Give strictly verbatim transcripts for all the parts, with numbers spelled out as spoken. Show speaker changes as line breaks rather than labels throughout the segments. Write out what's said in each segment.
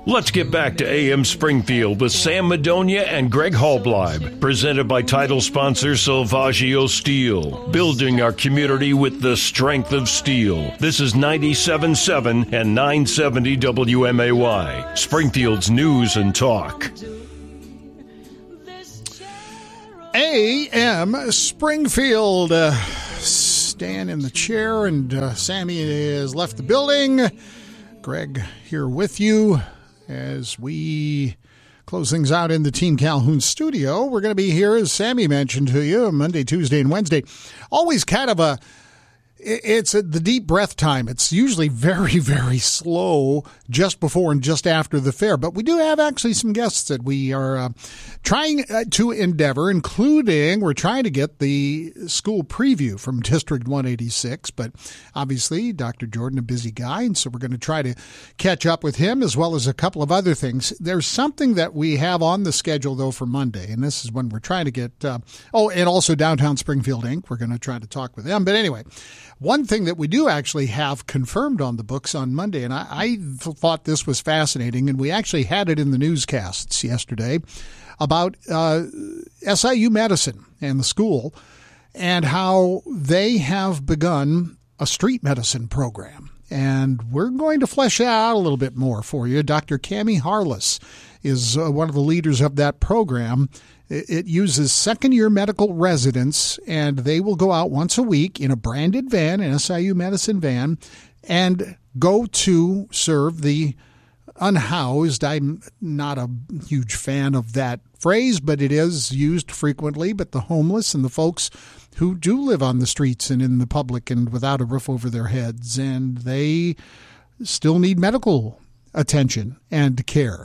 Let's get back to A M Springfield with Sam Madonia and Greg Halbleib, presented by title sponsor Salvaggio Steel, building our community with the strength of steel. This is ninety-seven point seven and nine seventy W M A Y, Springfield's news and talk.
A M Springfield. Uh, Stan in the chair, and uh, Sammy has left the building. Greg here with you as we close things out in the Team Calhoun studio. We're going to be here, as Sammy mentioned to you, Monday, Tuesday, and Wednesday. Always kind of a, it's a, the deep breath time. It's usually very, very slow just before and just after the fair. But we do have actually some guests that we are uh, trying to endeavor, including we're trying to get the school preview from District one eighty-six. But obviously, Doctor Jordan, a busy guy, and so we're going to try to catch up with him as well as a couple of other things. There's something that we have on the schedule, though, for Monday, and this is when we're trying to get, uh, oh, and also Downtown Springfield Incorporated. We're going to try to talk with them. But anyway, one thing that we do actually have confirmed on the books on Monday, and I, I thought this was fascinating, and we actually had it in the newscasts yesterday, about uh, S I U Medicine and the school and how they have begun a street medicine program. And we're going to flesh that out a little bit more for you. Doctor Cami Harless is uh, one of the leaders of that program. It uses second-year medical residents, and they will go out once a week in a branded van, an S I U Medicine van, and go to serve the unhoused. I'm not a huge fan of that phrase, but it is used frequently. But the homeless and the folks who do live on the streets and in the public and without a roof over their heads, and they still need medical attention and care.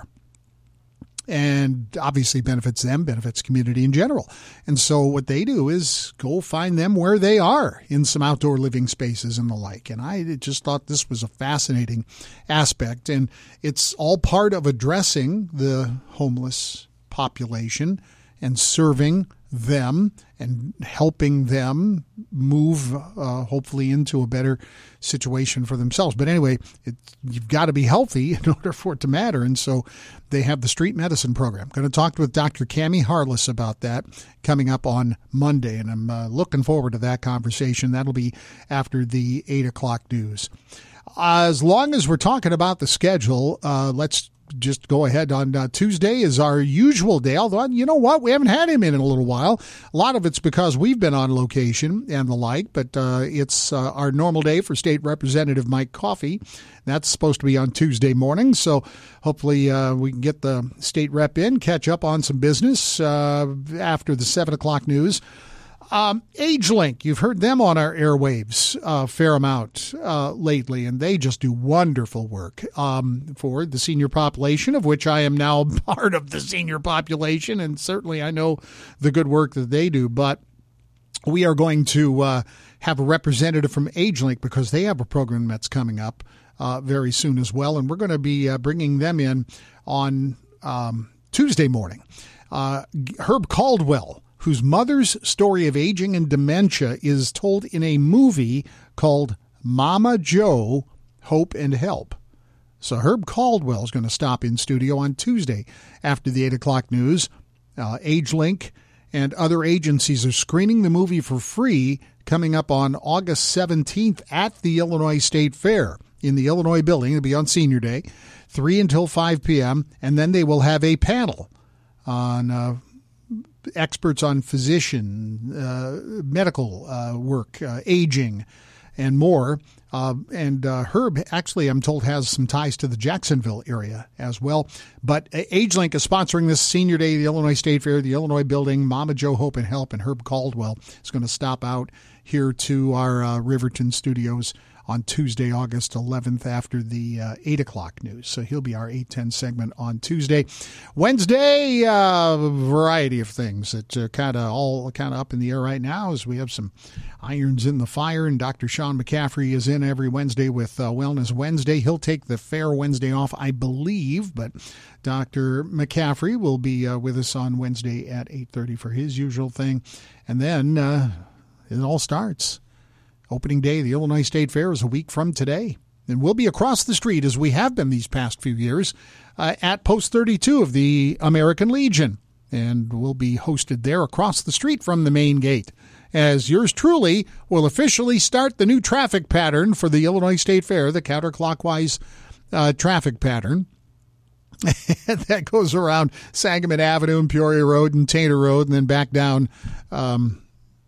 And obviously benefits them, benefits community in general. And so what they do is go find them where they are in some outdoor living spaces and the like. And I just thought this was a fascinating aspect. And it's all part of addressing the homeless population and serving them and helping them move, uh, hopefully, into a better situation for themselves. But anyway, it, you've got to be healthy in order for it to matter. And so they have the street medicine program. I'm going to talk with Doctor Cami Harless about that coming up on Monday. And I'm uh, looking forward to that conversation. That'll be after the eight o'clock news. As long as we're talking about the schedule, uh, let's just go ahead on uh, Tuesday is our usual day, although, you know what, we haven't had him in in a little while. A lot of it's because we've been on location and the like, but uh, it's uh, our normal day for State Representative Mike Coffey. That's supposed to be on Tuesday morning, so hopefully uh, we can get the state rep in, catch up on some business uh, after the seven o'clock news. Um, AgeLink, you've heard them on our airwaves a uh, fair amount uh, lately, and they just do wonderful work um, for the senior population, of which I am now part of the senior population, and certainly I know the good work that they do. But we are going to uh, have a representative from AgeLink because they have a program that's coming up uh, very soon as well, and we're going to be uh, bringing them in on um, Tuesday morning. Uh, Herb Caldwell, whose mother's story of aging and dementia is told in a movie called Mama Joe, Hope and Help. So Herb Caldwell is going to stop in studio on Tuesday after the eight o'clock news. Uh, AgeLink and other agencies are screening the movie for free coming up on August seventeenth at the Illinois State Fair in the Illinois building. It'll be on Senior Day, three until five p.m., and then they will have a panel on uh, experts on physician, uh, medical uh, work, uh, aging, and more. Uh, and uh, Herb, actually, I'm told, has some ties to the Jacksonville area as well. But AgeLink is sponsoring this Senior Day, the Illinois State Fair, the Illinois building. Mama Joe, Hope and Help, and Herb Caldwell is going to stop out here to our uh, Riverton studios on Tuesday, August eleventh, after the uh, eight o'clock news. So he'll be our eight ten segment on Tuesday. Wednesday, a uh, variety of things that uh, kind of all kind of up in the air right now as we have some irons in the fire. And Doctor Sean McCaffrey is in every Wednesday with uh, Wellness Wednesday. He'll take the fair Wednesday off, I believe, but Doctor McCaffrey will be uh, with us on Wednesday at eight thirty for his usual thing. And then uh, it all starts. Opening day of the Illinois State Fair is a week from today. And we'll be across the street, as we have been these past few years, uh, at Post thirty-two of the American Legion. And we'll be hosted there across the street from the main gate, as yours truly will officially start the new traffic pattern for the Illinois State Fair, the counterclockwise uh, traffic pattern. That goes around Sangamon Avenue and Peoria Road and Tainter Road and then back down, um,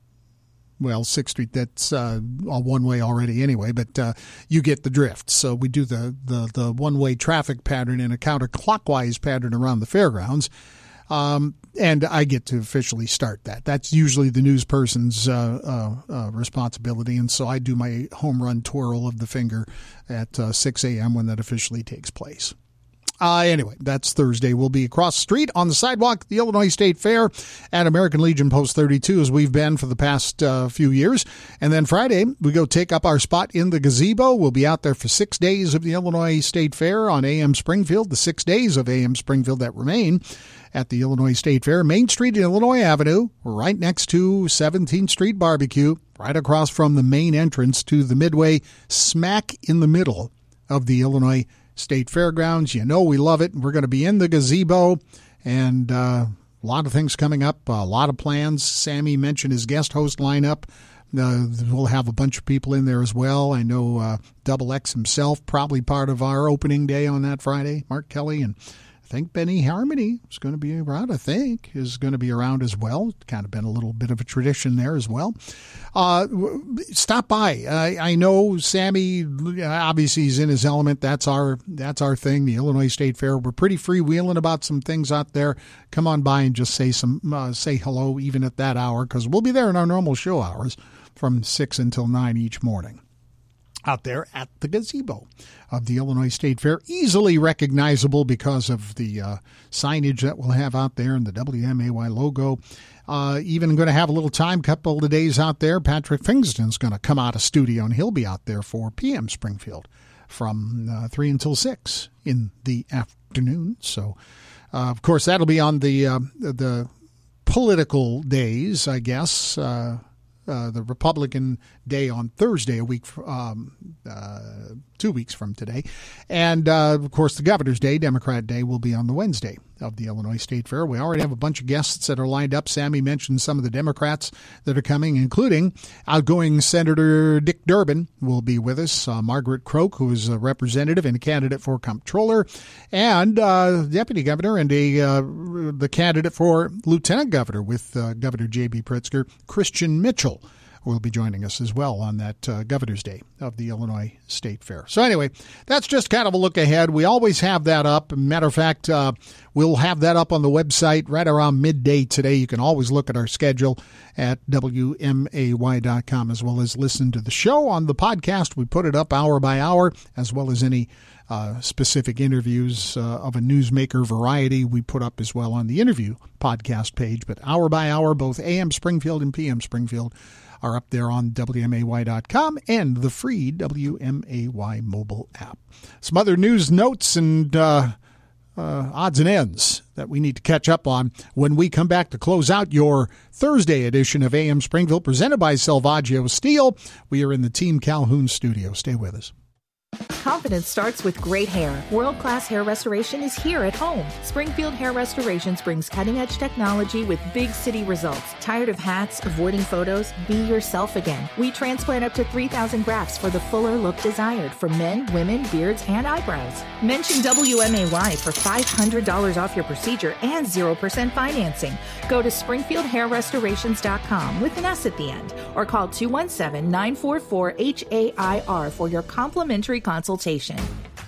well, sixth Street. That's uh, all one way already anyway, but uh, you get the drift. So we do the, the, the one-way traffic pattern in a counterclockwise pattern around the fairgrounds. Um, and I get to officially start that. That's usually the news person's uh, uh, uh, responsibility, and so I do my home run twirl of the finger at uh, six a.m. when that officially takes place. Uh, anyway, that's Thursday. We'll be across the street on the sidewalk at the Illinois State Fair at American Legion Post thirty-two, as we've been for the past uh, few years. And then Friday, we go take up our spot in the gazebo. We'll be out there for six days of the Illinois State Fair on A M Springfield, the six days of A M Springfield that remain at the Illinois State Fair. Main Street and Illinois Avenue, right next to seventeenth Street Barbecue, right across from the main entrance to the Midway, smack in the middle of the Illinois State Fairgrounds. You know we love it. We're going to be in the gazebo, and uh, a lot of things coming up, a lot of plans. Sammy mentioned his guest host lineup. Uh, we'll have a bunch of people in there as well. I know uh, Double X himself, probably part of our opening day on that Friday. Mark Kelly, and I think Benny Harmony is going to be around, I think, is going to be around as well. Kind of been a little bit of a tradition there as well. Uh, stop by. I, I know Sammy, obviously he's in his element. That's our that's our thing, the Illinois State Fair. We're pretty freewheeling about some things out there. Come on by and just say some uh, say hello even at that hour, because we'll be there in our normal show hours from six until nine each morning. Out there at the gazebo of the Illinois State Fair, easily recognizable because of the uh, signage that we'll have out there and the W M A Y logo. Uh, even going to have a little time, couple of days out there. Patrick Fingston's going to come out of studio, and he'll be out there for P M Springfield from uh, three until six in the afternoon. So, uh, of course, that'll be on the uh, the political days, I guess. Uh, Uh, the Republican Day on Thursday, a week, um, uh, two weeks from today. And, uh, of course, the Governor's Day, Democrat Day, will be on the Wednesday of the Illinois State Fair. We already have a bunch of guests that are lined up. Sammy mentioned some of the Democrats that are coming, including outgoing Senator Dick Durbin will be with us, uh, Margaret Croak, who is a representative and a candidate for comptroller, and uh, Deputy Governor and a uh, the candidate for Lieutenant Governor with uh, Governor J B. Pritzker, Christian Mitchell, will be joining us as well on that uh, Governor's Day of the Illinois State Fair. So anyway, that's just kind of a look ahead. We always have that up. Matter of fact, uh, we'll have that up on the website right around midday today. You can always look at our schedule at W M A Y dot com, as well as listen to the show on the podcast. We put it up hour by hour, as well as any uh, specific interviews uh, of a newsmaker variety we put up as well on the interview podcast page. But hour by hour, both A M Springfield and P M Springfield are up there on W M A Y dot com and the free W M A Y mobile app. Some other news notes and uh, uh, odds and ends that we need to catch up on when we come back to close out your Thursday edition of A M Springfield, presented by Salvaggio Steel. We are in the Team Calhoun studio. Stay with us.
Confidence starts with great hair. World-class hair restoration is here at home. Springfield Hair Restorations brings cutting-edge technology with big city results. Tired of hats, avoiding photos? Be yourself again. We transplant up to three thousand grafts for the fuller look desired for men, women, beards, and eyebrows. Mention W M A Y for five hundred dollars off your procedure and zero percent financing. Go to springfield hair restorations dot com with an S at the end, or call two one seven, nine four four, H A I R for your complimentary consultation.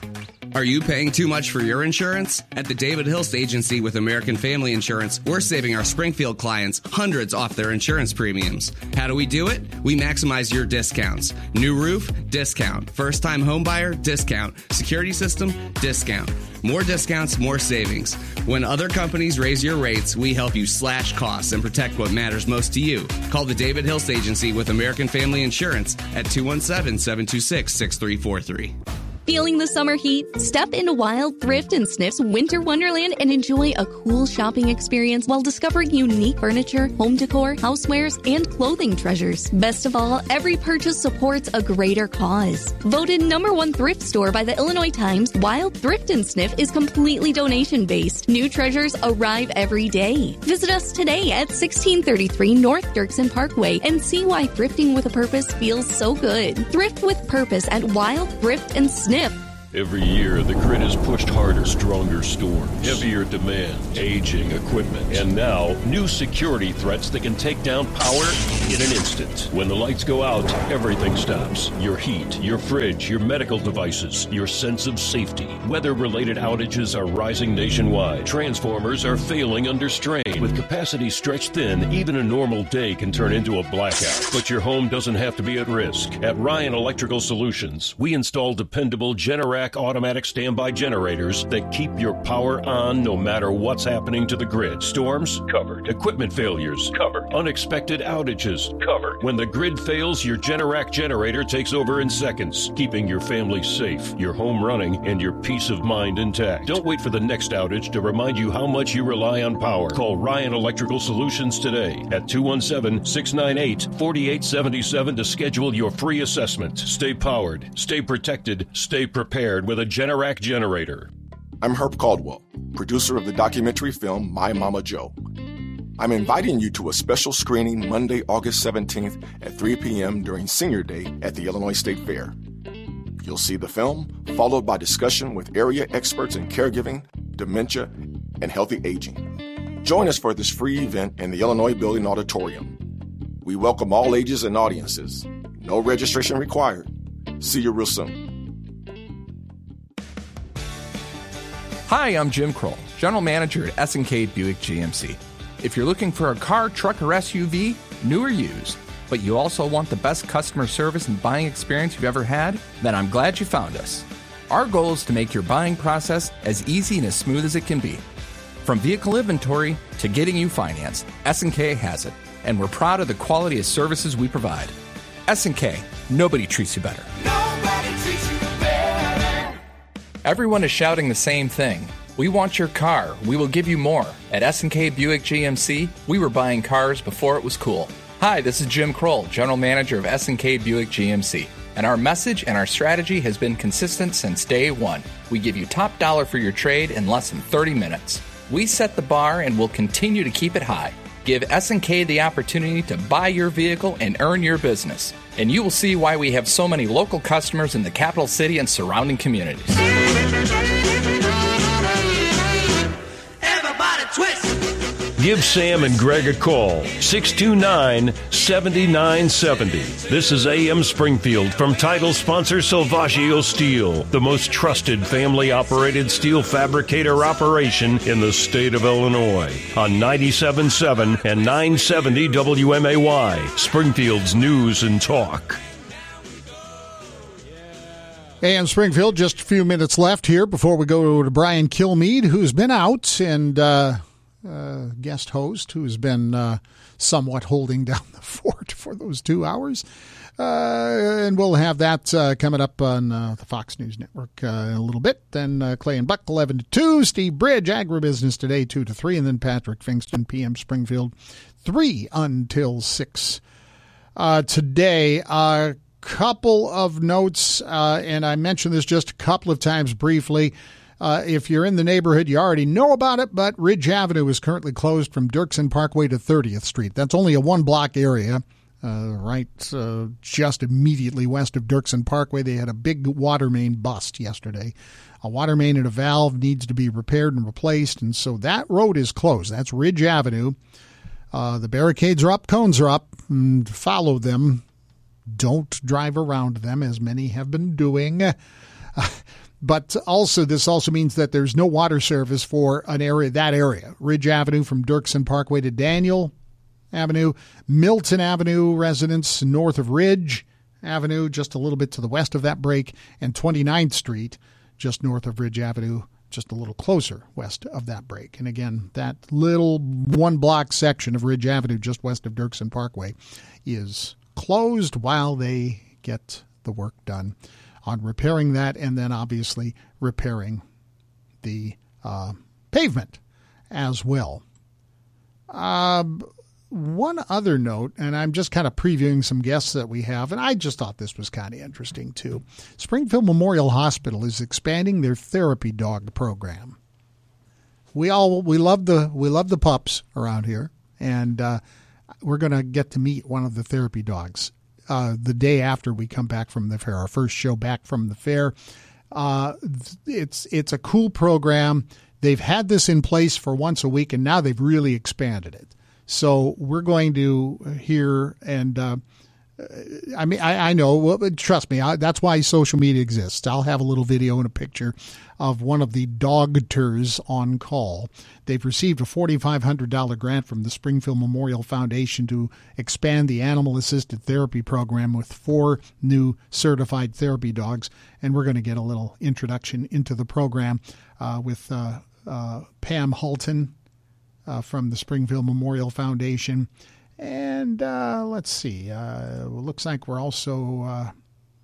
Are you paying too much for your insurance? At the David Hilst Agency with American Family Insurance, we're saving our Springfield clients hundreds off their insurance premiums. How do we do it? We maximize your discounts. New roof? Discount. First-time homebuyer? Discount. Security system? Discount. More discounts, more savings. When other companies raise your rates, we help you slash costs and protect what matters most to you. Call the David Hilst Agency with American Family Insurance at two one seven, seven two six, six three four three.
Feeling the summer heat? Step into Wild Thrift and Sniff's Winter Wonderland and enjoy a cool shopping experience while discovering unique furniture, home decor, housewares, and clothing treasures. Best of all, every purchase supports a greater cause. Voted number one thrift store by the Illinois Times, Wild Thrift and Sniff is completely donation-based. New treasures arrive every day. Visit us today at sixteen thirty-three North Dirksen Parkway and see why thrifting with a purpose feels so good. Thrift with purpose at Wild Thrift and Sniff.
Every year, the grid is pushed harder, stronger storms, heavier demand, aging equipment, and now new security threats that can take down power in an instant. When the lights go out, everything stops. Your heat, your fridge, your medical devices, your sense of safety. Weather-related outages are rising nationwide. Transformers are failing under strain. With capacity stretched thin, even a normal day can turn into a blackout. But your home doesn't have to be at risk. At Ryan Electrical Solutions, we install dependable Generac automatic standby generators that keep your power on no matter what's happening to the grid. Storms? Covered. Equipment failures? Covered. Unexpected outages? Covered. When the grid fails, your Generac generator takes over in seconds, keeping your family safe, your home running, and your peace of mind intact. Don't wait for the next outage to remind you how much you rely on power. Call Ryan Electrical Solutions today at two one seven, six nine eight, four eight seven seven to schedule your free assessment. Stay powered, stay protected, stay prepared with a Generac generator.
I'm Herb Caldwell, producer of the documentary film My Mama Joe. I'm inviting you to a special screening Monday, August seventeenth at three p.m. during Senior Day at the Illinois State Fair. You'll see the film, followed by discussion with area experts in caregiving, dementia, and healthy aging. Join us for this free event in the Illinois Building Auditorium. We welcome all ages and audiences. No registration required. See you real soon.
Hi, I'm Jim Kroll, General Manager at S and K Buick G M C. If you're looking for a car, truck, or S U V, new or used, but you also want the best customer service and buying experience you've ever had, then I'm glad you found us. Our goal is to make your buying process as easy and as smooth as it can be. From vehicle inventory to getting you financed, S and K has it, and we're proud of the quality of services we provide. S and K, nobody treats you better.
Nobody treats you better.
Everyone is shouting the same thing. We want your car. We will give you more. At S and K Buick G M C, we were buying cars before it was cool. Hi, this is Jim Kroll, General Manager of S and K Buick G M C. And our message and our strategy has been consistent since day one. We give you top dollar for your trade in less than thirty minutes. We set the bar and will continue to keep it high. Give S and K the opportunity to buy your vehicle and earn your business. And you will see why we have so many local customers in the capital city and surrounding communities.
Everybody twist.
Give Sam and Greg a call, six two nine, seven nine seven zero. This is A M Springfield from title sponsor Salvaggio Steel, the most trusted family-operated steel fabricator operation in the state of Illinois. On ninety-seven point seven and nine seventy W M A Y, Springfield's News and Talk.
A M Springfield, just a few minutes left here before we go to Brian Kilmeade, who's been out, and uh, uh, guest host who's been uh, somewhat holding down the fort for those two hours. Uh, and we'll have that uh, coming up on uh, the Fox News Network uh, in a little bit. Then uh, Clay and Buck, eleven to two. Steve Bridge, Agribusiness Today, two to three. And then Patrick Fingston, P M Springfield, three until six. Uh, today, uh couple of notes, uh, and I mentioned this just a couple of times briefly. Uh, if you're in the neighborhood, you already know about it, but Ridge Avenue is currently closed from Dirksen Parkway to thirtieth Street. That's only a one-block area, uh, right uh, just immediately west of Dirksen Parkway. They had a big water main bust yesterday. A water main and a valve needs to be repaired and replaced, and so that road is closed. That's Ridge Avenue. Uh, the barricades are up, cones are up, and follow them. Don't drive around them, as many have been doing. Uh, but also, this also means that there's no water service for an area, that area. Ridge Avenue from Dirksen Parkway to Daniel Avenue, Milton Avenue residents north of Ridge Avenue, just a little bit to the west of that break, and twenty-ninth Street, just north of Ridge Avenue, just a little closer west of that break. And again, that little one-block section of Ridge Avenue just west of Dirksen Parkway is closed while they get the work done. on repairing that, and then obviously repairing the uh, pavement as well. Uh, one other note, and I'm just kind of previewing some guests that we have, and I just thought this was kind of interesting too. Springfield Memorial Hospital is expanding their therapy dog program. We all we love the we love the pups around here, and uh, we're going to get to meet one of the therapy dogs uh, the day after we come back from the fair. Our first show back from the fair. Uh, it's it's a cool program. They've had this in place for once a week, and now they've really expanded it. So we're going to hear, and uh, I mean, I, I know, well, trust me, I, that's why social media exists. I'll have a little video and a picture of one of the doctors on call. They've received a four thousand five hundred dollars grant from the Springfield Memorial Foundation to expand the animal-assisted therapy program with four new certified therapy dogs, and we're going to get a little introduction into the program uh, with uh, uh, Pam Halton, Uh, from the Springfield Memorial Foundation. And uh, let's see, uh, looks like we're also uh,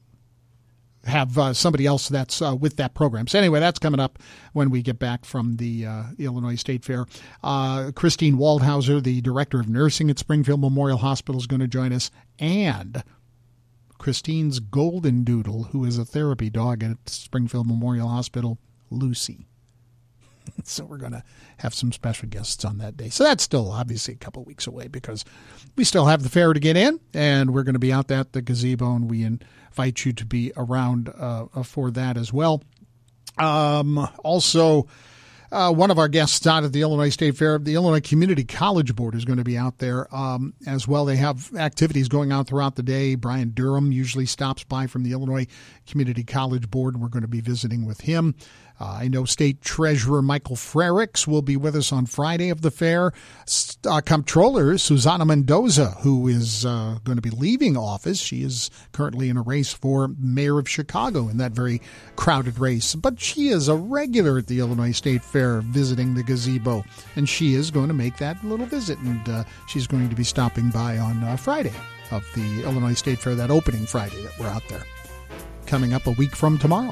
have uh, somebody else that's uh, with that program. So anyway, that's coming up when we get back from the uh, Illinois State Fair. Uh, Christine Waldhauser, the Director of Nursing at Springfield Memorial Hospital, is going to join us. And Christine's Golden Doodle, who is a therapy dog at Springfield Memorial Hospital, Lucy. So we're going to have some special guests on that day. So that's still obviously a couple of weeks away because we still have the fair to get in, and we're going to be out at the gazebo, and we invite you to be around uh, for that as well. Um, also, uh, one of our guests out at the Illinois State Fair, the Illinois Community College Board, is going to be out there um, as well. They have activities going on throughout the day. Brian Durham usually stops by from the Illinois Community College Board, and we're going to be visiting with him. Uh, I know State Treasurer Michael Frericks will be with us on Friday of the fair. Uh, Comptroller Susana Mendoza, who is uh, going to be leaving office. She is currently in a race for mayor of Chicago in that very crowded race. But she is a regular at the Illinois State Fair visiting the gazebo, and she is going to make that little visit. And uh, she's going to be stopping by on uh, Friday of the Illinois State Fair, that opening Friday that we're out there, coming up a week from tomorrow.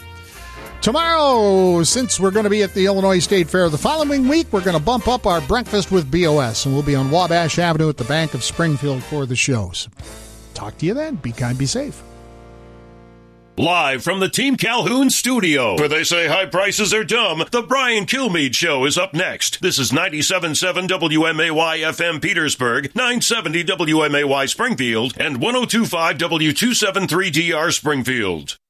Tomorrow, since we're going to be at the Illinois State Fair, the following week we're going to bump up our breakfast with B O S, and we'll be on Wabash Avenue at the Bank of Springfield for the shows. Talk to you then. Be kind, be safe.
Live from the Team Calhoun studio, where they say high prices are dumb, the Brian Kilmeade Show is up next. This is ninety-seven point seven W M A Y F M Petersburg, nine seventy W M A Y Springfield, and ten twenty-five W two seventy-three D R Springfield.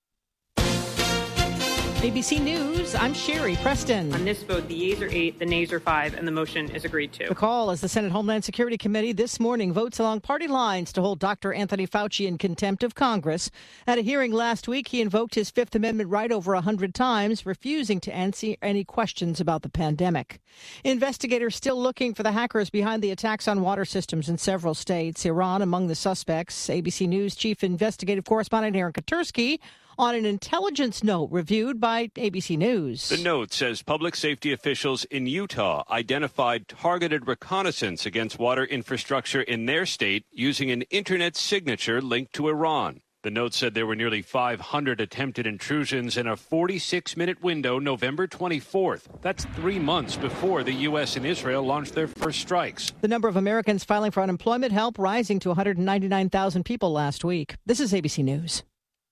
A B C News, I'm Sherry Preston.
On this vote, the yeas are eight, the nays are five, and the motion is agreed to.
The call as the Senate Homeland Security Committee this morning votes along party lines to hold Doctor Anthony Fauci in contempt of Congress. At a hearing last week, he invoked his Fifth Amendment right over one hundred times, refusing to answer any questions about the pandemic. Investigators still looking for the hackers behind the attacks on water systems in several states. Iran among the suspects. A B C News Chief Investigative Correspondent Aaron Katursky on an intelligence note reviewed by A B C News.
The note says public safety officials in Utah identified targeted reconnaissance against water infrastructure in their state using an internet signature linked to Iran. The note said there were nearly five hundred attempted intrusions in a forty-six minute window November twenty-fourth. That's three months before the U S and Israel launched their first strikes.
The number of Americans filing for unemployment help rising to one hundred ninety-nine thousand people last week. This is A B C News.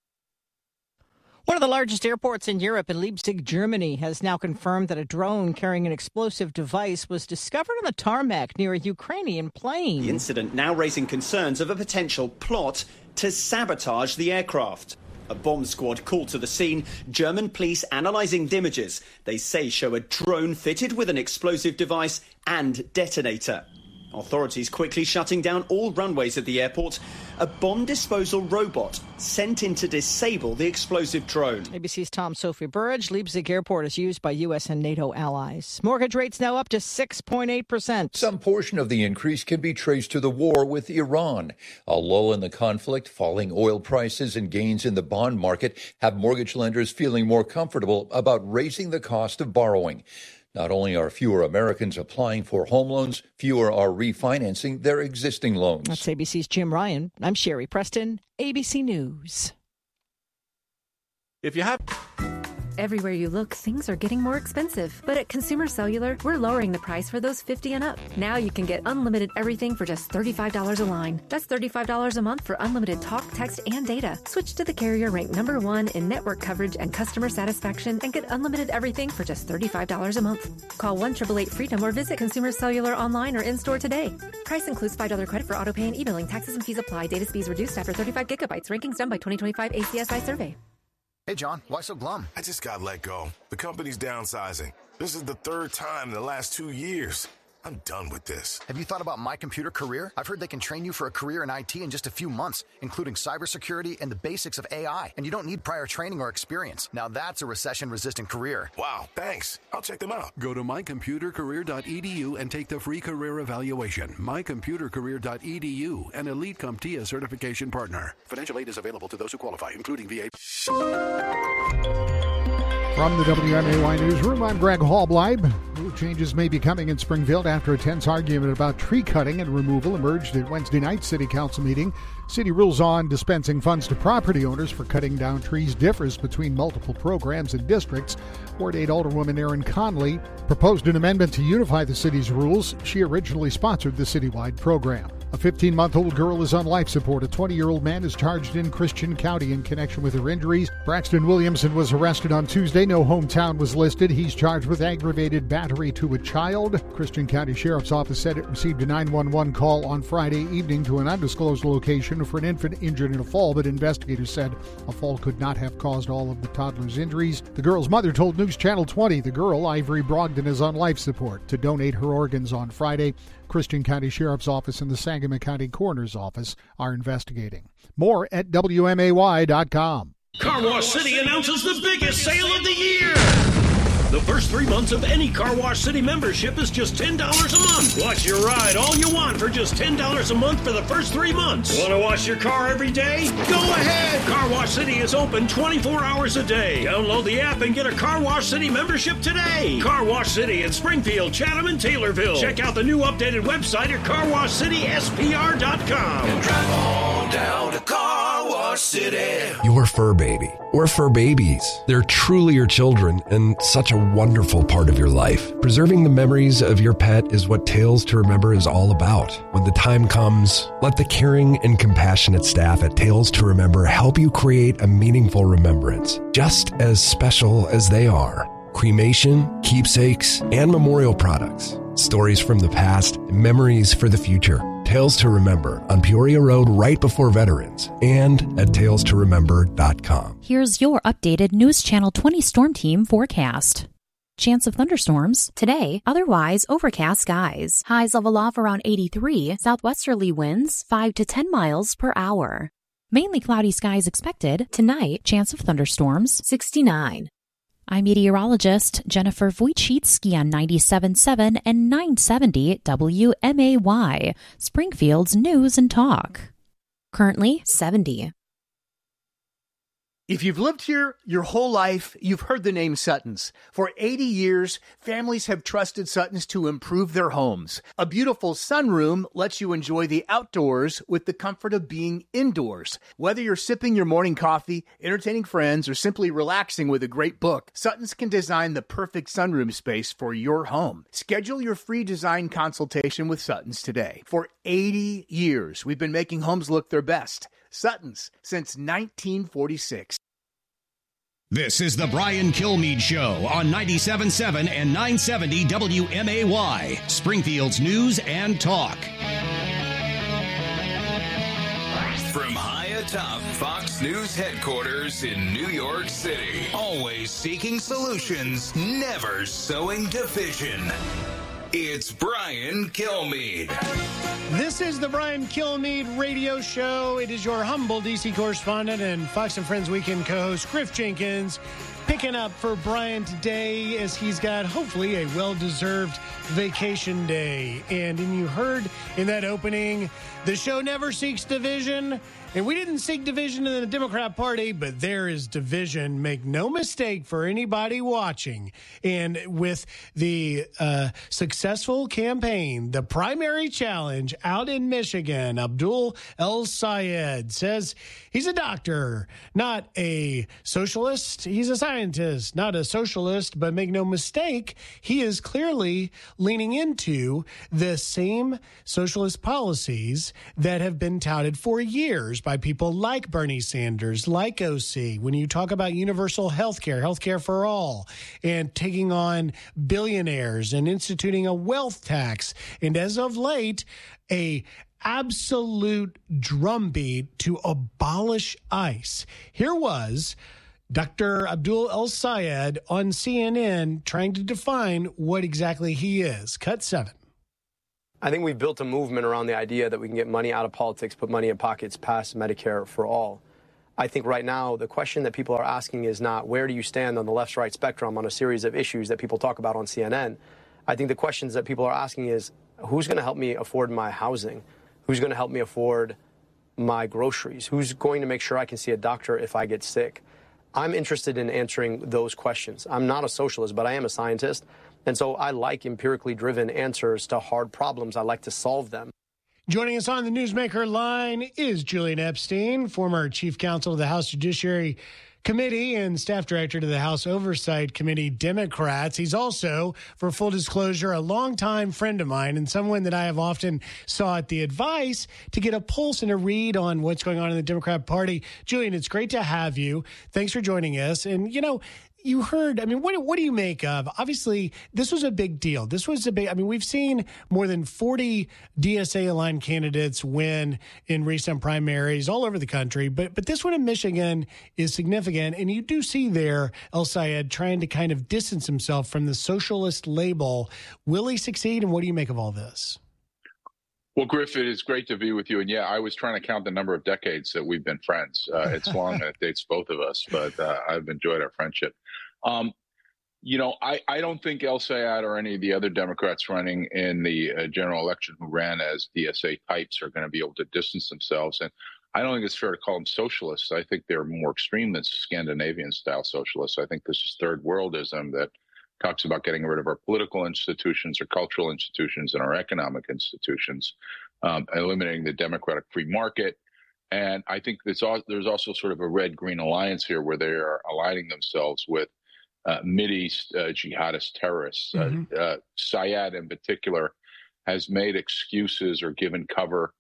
One of the largest airports in Europe, in Leipzig, Germany, has now confirmed that a drone carrying an explosive device was discovered on the tarmac near a Ukrainian plane.
The incident now raising concerns of a potential plot to sabotage the aircraft. A bomb squad called to the scene. German police analysing the images they say show a drone fitted with an explosive device and detonator. Authorities quickly shutting down all runways at the airport. A bomb disposal robot sent in to disable the explosive drone.
A B C's Tom Sophie Burridge. Leipzig Airport is used by U S and NATO allies. Mortgage rates now up to six point eight percent.
Some portion of the increase can be traced to the war with Iran. A lull in the conflict, falling oil prices, and gains in the bond market have mortgage lenders feeling more comfortable about raising the cost of borrowing. Not only are fewer Americans applying for home loans, fewer are refinancing their existing loans.
That's A B C's Jim Ryan. I'm Sherry Preston, A B C News.
If you have...
Everywhere you look, things are getting more expensive. But at Consumer Cellular, we're lowering the price for those fifty and up. Now you can get unlimited everything for just thirty-five dollars a line. That's thirty-five dollars a month for unlimited talk, text, and data. Switch to the carrier ranked number one in network coverage and customer satisfaction and get unlimited everything for just thirty-five dollars a month. Call one eight eight eight freedom or visit Consumer Cellular online or in-store today. Price includes five dollars credit for auto pay and e-billing. Taxes and fees apply. Data speeds reduced after thirty-five gigabytes. Rankings done by twenty twenty-five A C S I survey.
Hey, John, why so glum? I just got let go. The company's downsizing. This is the third time in the last two years. I'm done with this.
Have you thought about My Computer Career? I've heard they can train you for a career in I T in just a few months, including cybersecurity and the basics of A I. And you don't need prior training or experience. Now that's a recession-resistant career.
Wow, thanks. I'll check them out.
Go to my computer career dot e d u and take the free career evaluation. my computer career dot e d u, an Elite CompTIA certification partner. Financial aid is available to those who qualify, including V A.
From the W M A Y Newsroom, I'm Greg Hallbleib. New changes may be coming in Springfield after a tense argument about tree cutting and removal emerged at Wednesday night's City Council meeting. City rules on dispensing funds to property owners for cutting down trees differs between multiple programs and districts. Ward eight Alderwoman Erin Conley proposed an amendment to unify the city's rules. She originally sponsored the citywide program. A fifteen-month-old girl is on life support. A twenty-year-old man is charged in Christian County in connection with her injuries. Braxton Williamson was arrested on Tuesday. No hometown was listed. He's charged with aggravated battery to a child. Christian County Sheriff's Office said it received a nine one one call on Friday evening to an undisclosed location for an infant injured in a fall, but investigators said a fall could not have caused all of the toddler's injuries. The girl's mother told News Channel twenty the girl, Ivory Brogdon, is on life support to donate her organs on Friday. Christian County Sheriff's Office and the Sangamon County Coroner's Office are investigating. More at W M A Y dot com.
Car Wash City announces the biggest sale of the year. The first three months of any Car Wash City membership is just ten dollars a month. Watch your ride all you want for just ten dollars a month for the first three months. Want to wash your car every day? Go ahead. Car Wash City is open twenty-four hours a day. Download the app and get a Car Wash City membership today. Car Wash City in Springfield, Chatham, and Taylorville. Check out the new updated website at car wash city s p r dot com.
And drive on down to Car Wash City.
Your fur baby or fur babies. They're truly your children and such a wonderful part of your life. Preserving the memories of your pet is what Tales to Remember is all about. When the time comes, let the caring and compassionate staff at Tales to Remember help you create a meaningful remembrance, just as special as they are. Cremation, keepsakes, and memorial products. Stories from the past, memories for the future. Tales to Remember on Peoria Road right before Veterans and at tales to remember dot com.
Here's your updated News Channel twenty Storm Team forecast. Chance of thunderstorms today, otherwise overcast skies. Highs level off around eighty-three, southwesterly winds five to ten miles per hour. Mainly cloudy skies expected tonight, chance of thunderstorms sixty-nine. I'm meteorologist Jennifer Wojcicki on ninety-seven point seven and nine seventy W M A Y, Springfield's News and Talk. Currently seventy.
If you've lived here your whole life, you've heard the name Sutton's. For eighty years, families have trusted Sutton's to improve their homes. A beautiful sunroom lets you enjoy the outdoors with the comfort of being indoors. Whether you're sipping your morning coffee, entertaining friends, or simply relaxing with a great book, Sutton's can design the perfect sunroom space for your home. Schedule your free design consultation with Sutton's today. For eighty years, we've been making homes look their best. Sutton's since nineteen forty-six.
This is the Brian Kilmeade Show on ninety-seven point seven and nine seventy W M A Y, Springfield's News and Talk.
From high atop Fox News headquarters in New York City, always seeking solutions, never sowing division. It's Brian Kilmeade.
This is the Brian Kilmeade Radio Show. It is your humble D C correspondent and Fox and Friends Weekend co-host, Griff Jenkins, picking up for Brian today as he's got, hopefully, a well-deserved vacation day. And, and you heard in that opening, the show never seeks division. And we didn't seek division in the Democrat Party, but there is division. Make no mistake for anybody watching. And with the uh, successful campaign, the primary challenge out in Michigan, Abdul El-Sayed says he's a doctor, not a socialist. He's a scientist, not a socialist. But make no mistake, he is clearly leaning into the same socialist policies that have been touted for years by people like Bernie Sanders, like O C. When you talk about universal health care, health care for all, and taking on billionaires and instituting a wealth tax, and as of late, a absolute drumbeat to abolish ICE. Here was Doctor Abdul El-Sayed on C N N trying to define what exactly he is. Cut seven.
I think we've built a movement around the idea that we can get money out of politics, put money in pockets past Medicare for all. I think right now the question that people are asking is not where do you stand on the left-right spectrum on a series of issues that people talk about on C N N. I think the questions that people are asking is who's going to help me afford my housing? Who's going to help me afford my groceries? Who's going to make sure I can see a doctor if I get sick? I'm interested in answering those questions. I'm not a socialist, but I am a scientist. And so I like empirically driven answers to hard problems. I like to solve them.
Joining us on the Newsmaker line is Julian Epstein, former chief counsel of the House Judiciary Committee and staff director to the House Oversight Committee Democrats. He's also, for full disclosure, a longtime friend of mine and someone that I have often sought the advice to get a pulse and a read on what's going on in the Democrat Party. Julian, it's great to have you. Thanks for joining us. And, you know, you heard, I mean, what what do you make of? Obviously, this was a big deal. This was a big, I mean, we've seen more than forty D S A-aligned candidates win in recent primaries all over the country. But but this one in Michigan is significant. And you do see there El-Sayed trying to kind of distance himself from the socialist label. Will he succeed? And what do you make of all this?
Well, Griff, it is great to be with you. And yeah, I was trying to count the number of decades that we've been friends. Uh, it's long and it dates both of us, but uh, I've enjoyed our friendship. Um, you know, I, I don't think El-Sayed or any of the other Democrats running in the uh, general election who ran as D S A types are going to be able to distance themselves. And I don't think it's fair to call them socialists. I think they're more extreme than Scandinavian-style socialists. I think this is third worldism that talks about getting rid of our political institutions, our cultural institutions, and our economic institutions, um, eliminating the democratic free market. And I think there's also, there's also sort of a red-green alliance here where they are aligning themselves with uh, Mideast uh, jihadist terrorists. Mm-hmm. Uh, uh, Sayed, in particular, has made excuses or given cover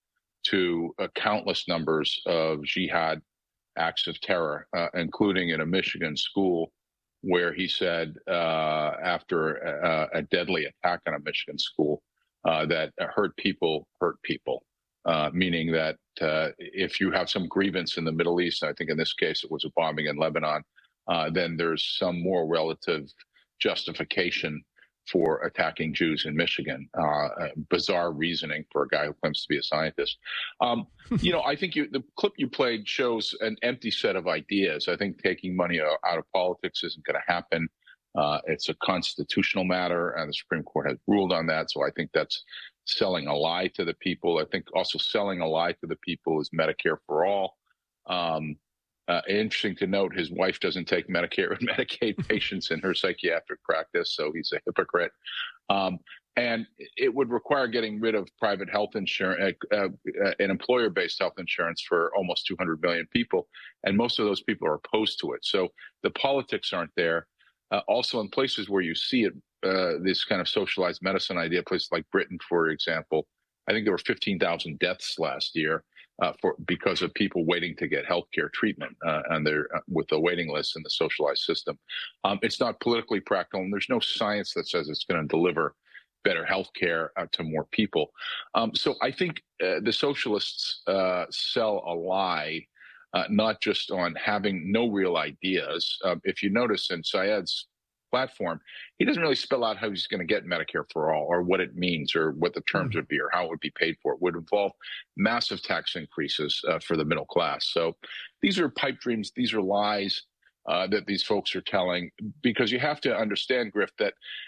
to uh, countless numbers of jihad acts of terror, uh, including in a Michigan school where he said uh, after uh, a deadly attack on a Michigan school uh, that hurt people hurt people, uh, meaning that uh, if you have some grievance in the Middle East, I think in this case it was a bombing in Lebanon, uh, then there's some more relative justification for attacking Jews in Michigan. Uh, bizarre reasoning for a guy who claims to be a scientist. Um, you know, I think you, the clip you played shows an empty set of ideas. I think taking money out of politics isn't going to happen. Uh, it's a constitutional matter, and the Supreme Court has ruled on that. So I think that's selling a lie to the people. I think also selling a lie to the people is Medicare for all. Um, Uh, interesting to note, his wife doesn't take Medicare and Medicaid patients in her psychiatric practice, so he's a hypocrite. Um, and it would require getting rid of private health insurance, uh, uh, an employer-based health insurance for almost two hundred million people, and most of those people are opposed to it. So the politics aren't there. Uh, also, in places where you see it, uh, this kind of socialized medicine idea, places like Britain, for example, I think there were fifteen thousand deaths last year. Uh, for because of people waiting to get healthcare treatment uh, and they're uh, with the waiting list in the socialized system. Um, it's not politically practical, and there's no science that says it's going to deliver better healthcare uh, to more people. Um, so I think uh, the socialists uh, sell a lie, uh, not just on having no real ideas. Um, if you notice in Sayed's platform, he doesn't really spell out how he's going to get Medicare for all or what it means or what the terms would be or how it would be paid for. It would involve massive tax increases uh, for the middle class. So these are pipe dreams. These are lies uh, that these folks are telling, because you have to understand, Griff, that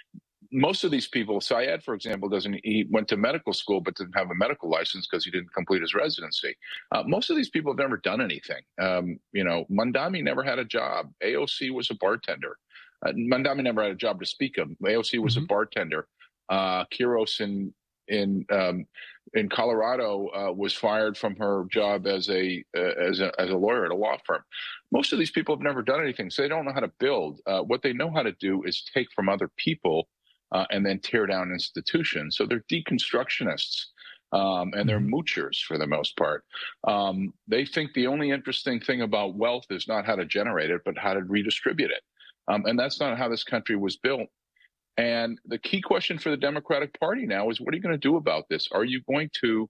most of these people, Syed, for example, doesn't, he went to medical school but didn't have a medical license because he didn't complete his residency. Uh, most of these people have never done anything. Um, you know, Mandami never had a job. A O C was a bartender. Uh, Mandami never had a job to speak of. A O C was mm-hmm. a bartender. Uh, Quiros in in um, in Colorado uh, was fired from her job as a uh, as a as a lawyer at a law firm. Most of these people have never done anything, so they don't know how to build. Uh, what they know how to do is take from other people uh, and then tear down institutions. So they're deconstructionists. Um, and they're moochers for the most part. Um, they think the only interesting thing about wealth is not how to generate it, but how to redistribute it. Um, and that's not how this country was built. And the key question for the Democratic Party now is, what are you going to do about this? Are you going to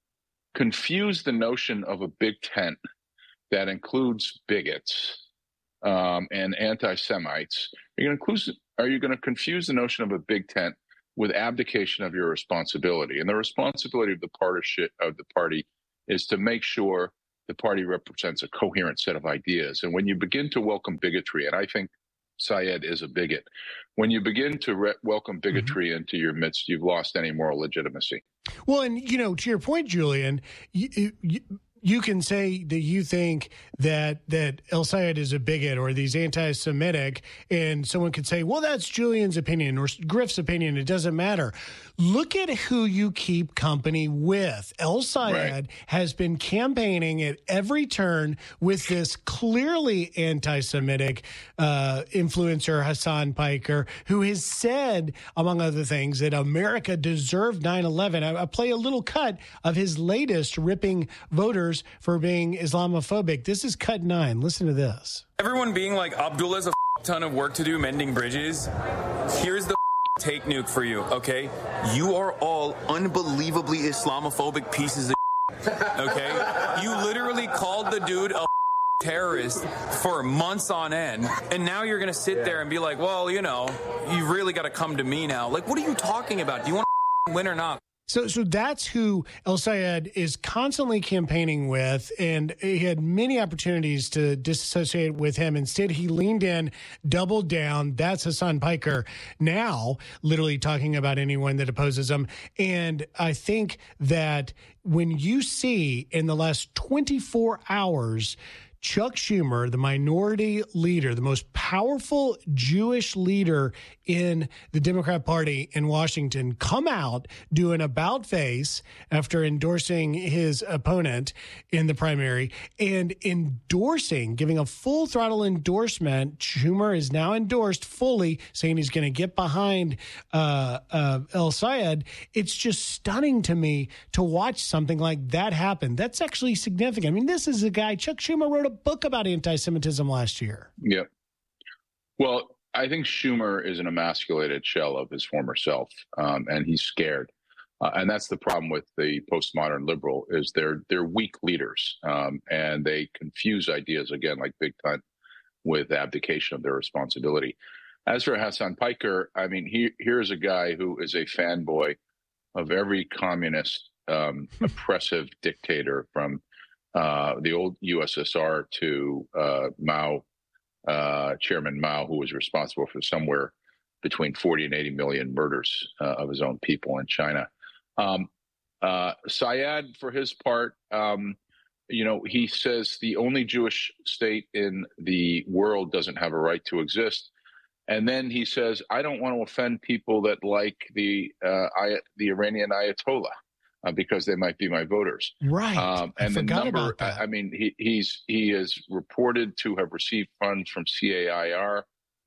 confuse the notion of a big tent that includes bigots um, and anti-Semites? Are you going to include, are you going to confuse the notion of a big tent with abdication of your responsibility? And the responsibility of the party of the party is to make sure the party represents a coherent set of ideas. And when you begin to welcome bigotry, and I think Syed is a bigot, when you begin to re- welcome bigotry mm-hmm. into your midst, you've lost any moral legitimacy.
Well, and, you know, to your point, Julian, you, you, you can say that you think that that El Sayed is a bigot or these anti-Semitic, and someone could say, well, that's Julian's opinion or Griff's opinion. It doesn't matter. Look at who you keep company with. El Sayed right. has been campaigning at every turn with this clearly anti-Semitic uh, influencer, Hassan Piker, who has said, among other things, that America deserved nine eleven. I, I play a little cut of his latest ripping voters for being Islamophobic. This is cut nine. Listen to this.
Everyone being like, Abdullah's a ton of work to do mending bridges. Here's the take nuke for you, okay? You are all unbelievably Islamophobic pieces of okay? You literally called the dude a terrorist for months on end, and now you're going to sit yeah. there and be like, well, you know, you really got to come to me now. Like, what are you talking about? Do you want to win or not?
So so that's who El Sayed is constantly campaigning with, and he had many opportunities to disassociate with him. Instead, he leaned in, doubled down. That's Hassan Piker now literally talking about anyone that opposes him. And I think that when you see in the last twenty-four hours Chuck Schumer, the minority leader, the most powerful Jewish leader in the Democrat Party in Washington, come out, do an about face after endorsing his opponent in the primary and endorsing, giving a full throttle endorsement. Schumer is now endorsed fully, saying he's going to get behind uh, uh, El Sayed. It's just stunning to me to watch something like that happen. That's actually significant. I mean, this is a guy, Chuck Schumer wrote a book about anti-Semitism last year.
Yep. Well, I think Schumer is an emasculated shell of his former self, um, and he's scared. Uh, and that's the problem with the postmodern liberal is they're they're weak leaders, um, and they confuse ideas, again, like big tent, with abdication of their responsibility. As for Hassan Piker, I mean, he, here's a guy who is a fanboy of every communist, um, oppressive dictator from Uh, the old U S S R to uh, Mao, uh, Chairman Mao, who was responsible for somewhere between forty and eighty million murders uh, of his own people in China. Um, uh, Syed, for his part, um, you know, he says the only Jewish state in the world doesn't have a right to exist. And then he says, I don't want to offend people that like the uh, I- the Iranian Ayatollah. Uh, because they might be my voters.
Right.
Um, and
I
the
forgot
number,
about that.
I, I mean, he, he's he is reported to have received funds from C A I R,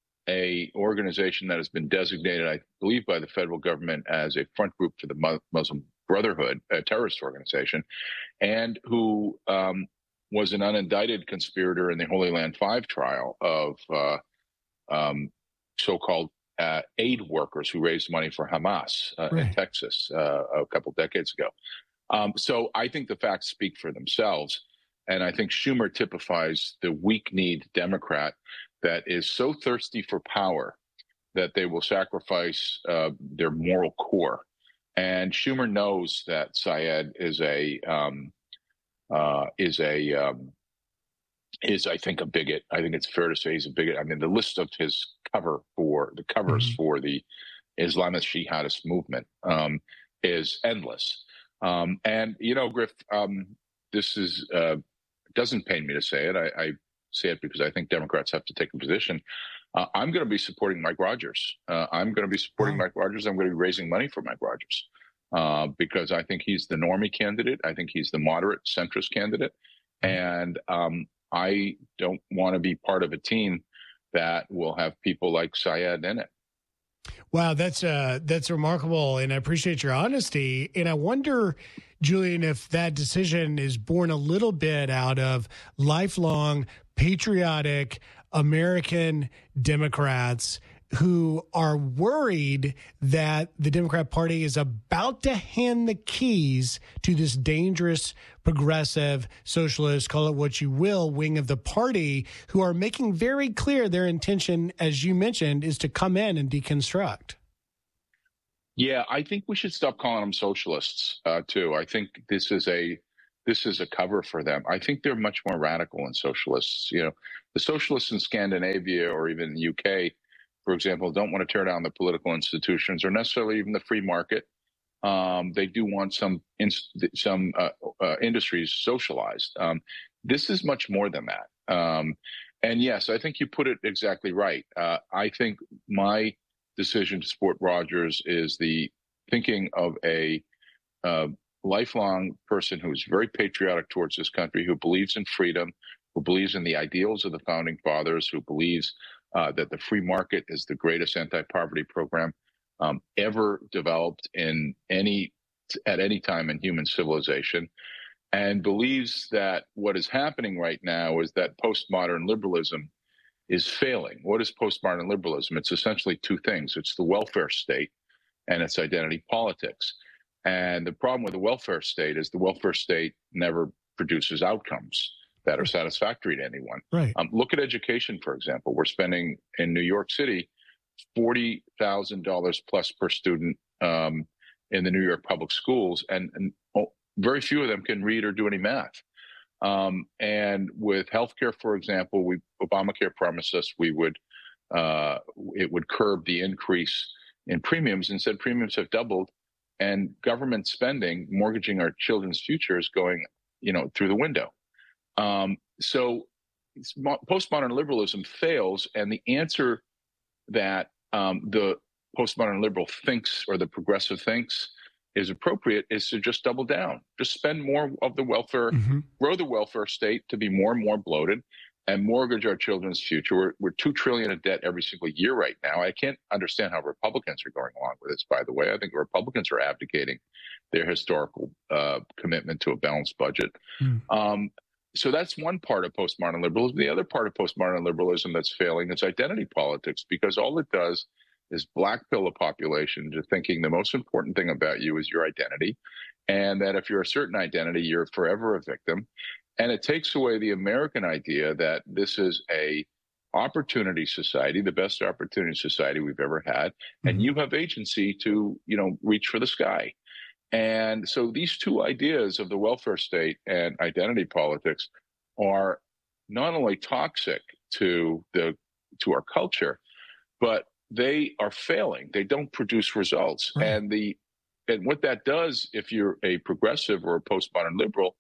a organization that has been designated, I believe, by the federal government as a front group for the Muslim Brotherhood, a terrorist organization, and who um, was an unindicted conspirator in the Holy Land Five trial of uh, um, so-called Uh, aid workers who raised money for Hamas uh, right. in Texas uh, a couple decades ago. Um, so I think the facts speak for themselves. And I think Schumer typifies the weak-kneed Democrat that is so thirsty for power that they will sacrifice uh, their moral core. And Schumer knows that Syed is a um, uh, is a um, is, I think, a bigot. I think it's fair to say he's a bigot. I mean, the list of his cover for the covers
Mm-hmm.
for the Islamist jihadist movement um, is endless. Um, and you know, Griff, um, this is uh, doesn't pain me to say it. I, I say it because I think Democrats have to take a position. Uh, I'm going to be supporting Mike Rogers. Uh, I'm going to be supporting
Wow.
Mike Rogers. I'm going to be raising money for Mike Rogers uh, because I think he's the normie candidate. I think he's the moderate centrist candidate. And um, I don't want to be part of a team that will have people like Syed in it.
Wow, that's uh, that's remarkable, and I appreciate your honesty. And I wonder, Julian, if that decision is born a little bit out of lifelong patriotic American Democrats who are worried that the Democrat Party is about to hand the keys to this dangerous, progressive, socialist, call it what you will, wing of the party, who are making very clear their intention, as you mentioned, is to come in and deconstruct.
Yeah, I think we should stop calling them socialists uh, too. I think this is a this is a cover for them. I think they're much more radical than socialists. You know, the socialists in Scandinavia or even the U K, for example, don't want to tear down the political institutions or necessarily even the free market. Um, they do want some in, some uh, uh, industries socialized. Um, this is much more than that. Um, and yes, I think you put it exactly right. Uh, I think my decision to support Rogers is the thinking of a uh, lifelong person who's very patriotic towards this country, who believes in freedom, who believes in the ideals of the founding fathers, who believes uh, that the free market is the greatest anti-poverty program um, ever developed in any at any time in human civilization, and believes that what is happening right now is that postmodern liberalism is failing. What is postmodern liberalism? It's essentially two things. It's the welfare state and it's identity politics. And the problem with the welfare state is the welfare state never produces outcomes that are satisfactory to anyone.
Right.
Um, look at education, for example. We're spending in New York City forty thousand dollars plus per student um, in the New York public schools, and, and oh, very few of them can read or do any math. Um, and with healthcare, for example, we Obamacare promised us we would uh, it would curb the increase in premiums. Instead, premiums have doubled, and government spending, mortgaging our children's future, is going, you know, through the window. Um, so postmodern liberalism fails, and the answer that um, the postmodern liberal thinks, or the progressive thinks, is appropriate is to just double down, just spend more of the welfare, mm-hmm. grow the welfare state to be more and more bloated, and mortgage our children's future. We're, we're two trillion in debt every single year right now. I can't understand how Republicans are going along with this, by the way. I think Republicans are abdicating their historical uh, commitment to a balanced budget. Mm. Um, so that's one part of postmodern liberalism. The other part of postmodern liberalism that's failing is identity politics, because all it does is black pill a population to thinking the most important thing about you is your identity, and that if you're a certain identity, you're forever a victim. And it takes away the American idea that this is a opportunity society, the best opportunity society we've ever had, mm-hmm. and you have agency to, you know, reach for the sky. And so these two ideas of the welfare state and identity politics are not only toxic to the to our culture, but they are failing. They don't produce results. Right. And the and what that does, if you're a progressive or a postmodern liberal,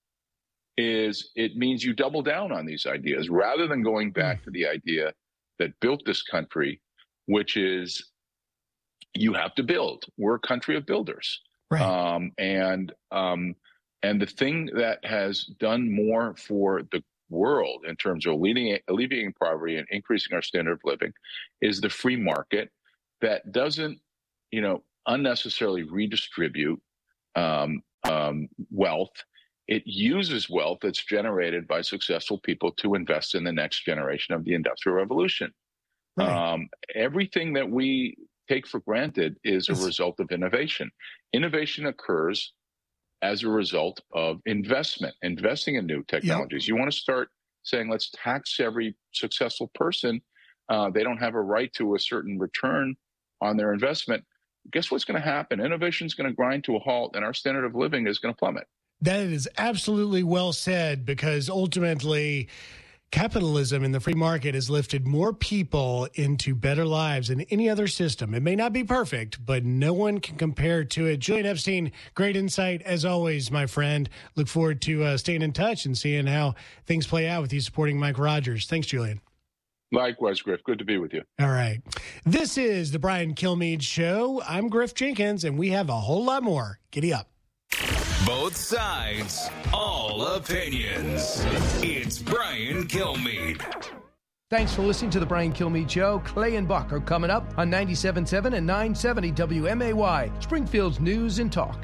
is it means you double down on these ideas rather than going back mm. to the idea that built this country, which is you have to build. We're a country of builders. Right. Um, and um, and the thing that has done more for the world in terms of alleviating, alleviating poverty and increasing our standard of living is the free market that doesn't, you know, unnecessarily redistribute um, um, wealth. It uses wealth that's generated by successful people to invest in the next generation of the Industrial Revolution. Right. Um, everything that we take for granted is a result of innovation. Innovation occurs as a result of investment, investing in new technologies. Yep. You want to start saying, let's tax every successful person. Uh, they don't have a right to a certain return on their investment. Guess what's going to happen? Innovation is going to grind to a halt, and our standard of living is going to plummet.
That is absolutely well said, because ultimately Capitalism in the free market has lifted more people into better lives than any other system. It may not be perfect, but no one can compare to it. Julian Epstein, great insight as always, my friend. Look forward to uh, staying in touch and seeing how things play out with you supporting Mike Rogers. Thanks, Julian.
Likewise, Griff. Good to be with you.
All right. This is the Brian Kilmeade Show. I'm Griff Jenkins, and we have a whole lot more. Giddy up.
Both sides, all opinions. It's Brian Kilmeade.
Thanks for listening to the Brian Kilmeade Show. Clay and Buck are coming up on ninety-seven point seven and nine seventy W M A Y, Springfield's News and Talk.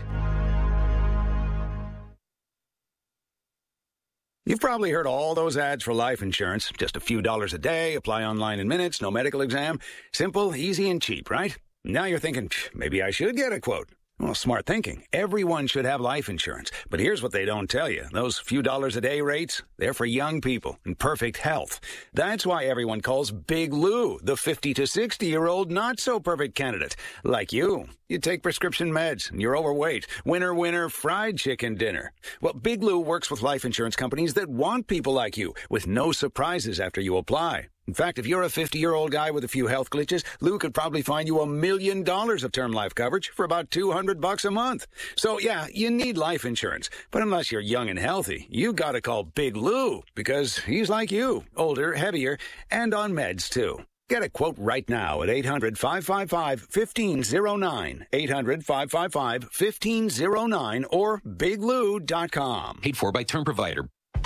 You've probably heard all those ads for life insurance. Just a few dollars a day, apply online in minutes, no medical exam. Simple, easy, and cheap, right? Now you're thinking, maybe I should get a quote. Well, smart thinking. Everyone should have life insurance. But here's what they don't tell you. Those few dollars a day rates, they're for young people in perfect health. That's why everyone calls Big Lou the fifty to sixty-year-old not-so-perfect candidate. Like you. You take prescription meds, and you're overweight. Winner, winner, fried chicken dinner. Well, Big Lou works with life insurance companies that want people like you, with no surprises after you apply. In fact, if you're a fifty-year-old guy with a few health glitches, Lou could probably find you a million dollars of term life coverage for about two hundred bucks a month. So, yeah, you need life insurance. But unless you're young and healthy, you gotta call Big Lou, because he's like you, older, heavier, and on meds, too. Get a quote right now at eight hundred, five five five, one five zero nine, eight hundred, five five five, one five zero nine, or big lou dot com.
Paid for by Term Provider.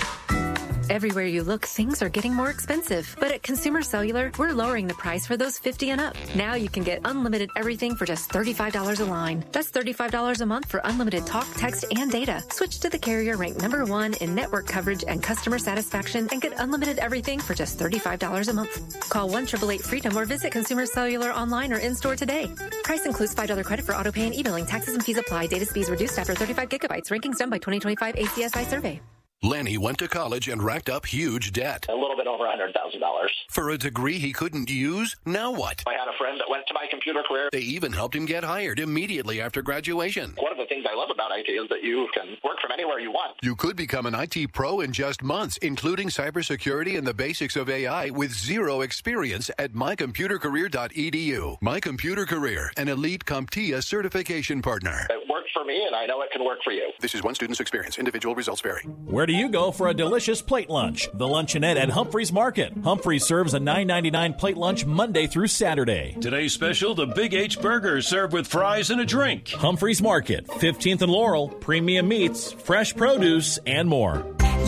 Everywhere you look, things are getting more expensive. But at Consumer Cellular, we're lowering the price for those fifty and up. Now you can get unlimited everything for just thirty-five dollars a line. That's thirty-five dollars a month for unlimited talk, text, and data. Switch to the carrier ranked number one in network coverage and customer satisfaction and get unlimited everything for just thirty-five dollars a month. Call one eight eight eight freedom or visit Consumer Cellular online or in-store today. Price includes five dollars credit for auto pay and e-billing. Taxes and fees apply. Data speeds reduced after thirty-five gigabytes. Rankings done by twenty twenty-five A C S I survey.
Lenny went to college and racked up huge debt.
A little bit over one hundred thousand dollars.
For a degree he couldn't use? Now what?
I had a friend that went to my computer career.
They even helped him get hired immediately after graduation.
One of the things I love about I T is that you can work from anywhere you want.
You could become an I T pro in just months, including cybersecurity and the basics of A I with zero experience at my computer career dot e d u. My Computer Career, an elite CompTIA certification partner.
It worked for me, and I know it can work for you.
This is one student's experience. Individual results vary.
Where do you go for a delicious plate lunch? The Luncheonette at Humphreys Market. Humphreys serves a nine ninety-nine plate lunch Monday through Saturday.
Today's special, the Big H Burger, served with fries and a drink.
Humphreys Market, fifteenth and Laurel, premium meats, fresh produce, and more.